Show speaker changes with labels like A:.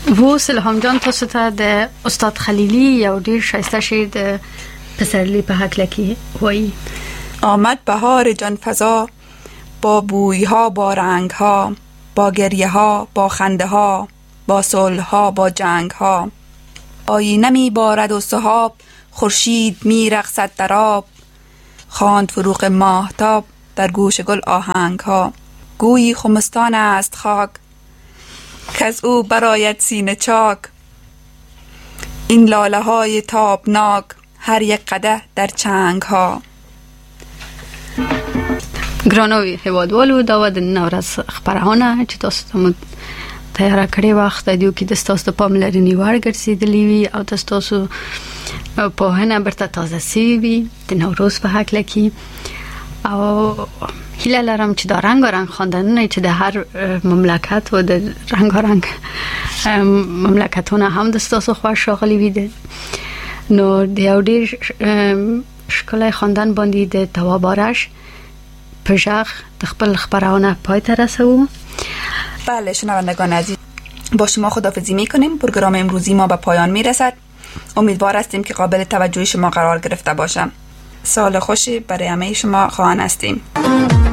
A: و سلام جان تاسو ته د استاد خلیلی یو ډیر شایسته شعر د پسرلی په هکله وایي.
B: آمد بهار جان فضا با بویها با رنگها، با گریه ها با خنده ها، با صلح ها با جنگ ها. آینه می بارد و سحاب، خورشید می رقصد در آب. خواند فروغ ماهتاب در گوش گل آهنگ ها. گویی خمستان است خاک کز او براید سینه چاک. این لاله های تابناک هر یک قدح در چنگ ها.
A: ګرانو هیوادوالو دا د نن ورځ خبرونه چې تاسو ته تیار کړی وخت دیو کې د تاسو په پاملرنې وړ ګرځېدلې وي او تاسو په هنه برته تازه سی وي د نوروز په هکله کې. او هیله لرم چې دا رنگارنګ خواندنونه چې د هر مملکت و د رنگارنګ مملکتونه هم د تاسو خوښ راغلي وي. نو د یو ډیر ښکلی خواندن باندې د تواب آرش پژغ د خپل خبرونه پای ته رسوم.
B: بله شنوندگان عزیز، با شما خداحافظی میکنیم. پروگرام امروزی ما به پایان میرسد. امیدوار هستیم که قابل توجه شما قرار گرفته باشم. سال خوشی برای همه شما خواهان هستیم.